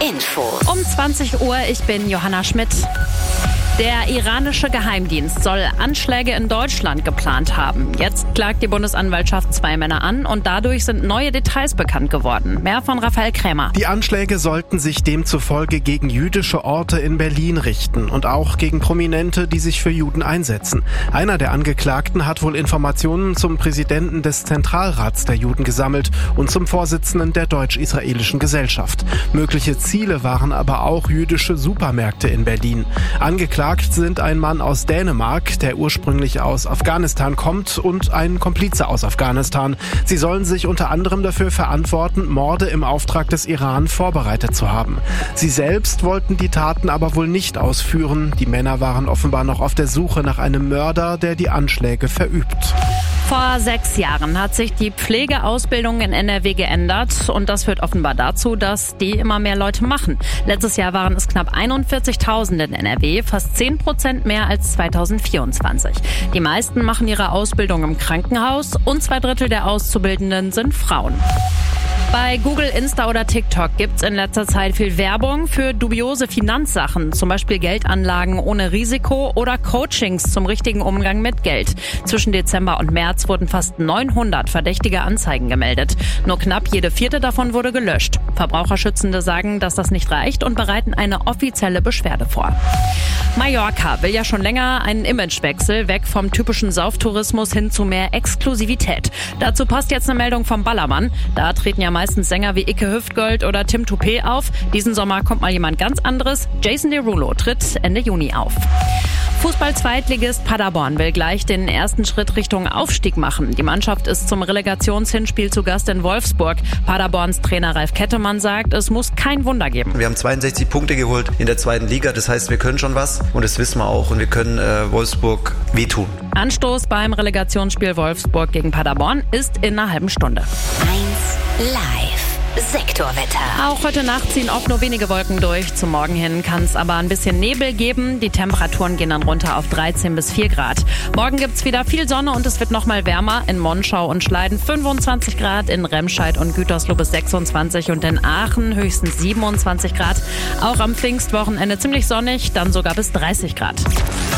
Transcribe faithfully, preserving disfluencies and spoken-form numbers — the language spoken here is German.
Info. Um zwanzig Uhr, ich bin Johanna Schmidt. Der iranische Geheimdienst soll Anschläge in Deutschland geplant haben. Jetzt klagt die Bundesanwaltschaft zwei Männer an und dadurch sind neue Details bekannt geworden. Mehr von Raphael Krämer. Die Anschläge sollten sich demzufolge gegen jüdische Orte in Berlin richten und auch gegen Prominente, die sich für Juden einsetzen. Einer der Angeklagten hat wohl Informationen zum Präsidenten des Zentralrats der Juden gesammelt und zum Vorsitzenden der deutsch-israelischen Gesellschaft. Mögliche Ziele waren aber auch jüdische Supermärkte in Berlin. Angeklagt sind ein Mann aus Dänemark, der ursprünglich aus Afghanistan kommt, und ein Komplize aus Afghanistan. Sie sollen sich unter anderem dafür verantworten, Morde im Auftrag des Iran vorbereitet zu haben. Sie selbst wollten die Taten aber wohl nicht ausführen. Die Männer waren offenbar noch auf der Suche nach einem Mörder, der die Anschläge verübt. Vor sechs Jahren hat sich die Pflegeausbildung in N R W geändert und das führt offenbar dazu, dass die immer mehr Leute machen. Letztes Jahr waren es knapp einundvierzigtausend in N R W, fast zehn Prozent mehr als zweitausendvierundzwanzig. Die meisten machen ihre Ausbildung im Krankenhaus und zwei Drittel der Auszubildenden sind Frauen. Bei Google, Insta oder TikTok gibt's in letzter Zeit viel Werbung für dubiose Finanzsachen, zum Beispiel Geldanlagen ohne Risiko oder Coachings zum richtigen Umgang mit Geld. Zwischen Dezember und März wurden fast neunhundert verdächtige Anzeigen gemeldet. Nur knapp jede vierte davon wurde gelöscht. Verbraucherschützende sagen, dass das nicht reicht und bereiten eine offizielle Beschwerde vor. Mallorca will ja schon länger einen Imagewechsel weg vom typischen Sauftourismus hin zu mehr Exklusivität. Dazu passt jetzt eine Meldung vom Ballermann. Da treten ja meistens Sänger wie Icke Hüftgold oder Tim Toupet auf. Diesen Sommer kommt mal jemand ganz anderes. Jason Derulo tritt Ende Juni auf. Fußball-Zweitligist Paderborn will gleich den ersten Schritt Richtung Aufstieg machen. Die Mannschaft ist zum Relegationshinspiel zu Gast in Wolfsburg. Paderborns Trainer Ralf Kettemann sagt, es muss kein Wunder geben. Wir haben zweiundsechzig Punkte geholt in der zweiten Liga. Das heißt, wir können schon was und das wissen wir auch. Und wir können äh, Wolfsburg wehtun. Anstoß beim Relegationsspiel Wolfsburg gegen Paderborn ist in einer halben Stunde. eins Live. Sektorwetter. Auch heute Nacht ziehen oft nur wenige Wolken durch. Zum Morgen hin kann es aber ein bisschen Nebel geben. Die Temperaturen gehen dann runter auf dreizehn bis vier Grad. Morgen gibt's wieder viel Sonne und es wird noch mal wärmer. In Monschau und Schleiden fünfundzwanzig Grad, in Remscheid und Gütersloh bis sechsundzwanzig und in Aachen höchstens siebenundzwanzig Grad. Auch am Pfingstwochenende ziemlich sonnig, dann sogar bis dreißig Grad.